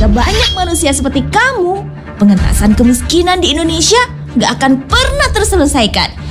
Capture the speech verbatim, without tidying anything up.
jika banyak manusia seperti kamu, pengentasan kemiskinan di Indonesia gak akan pernah terselesaikan.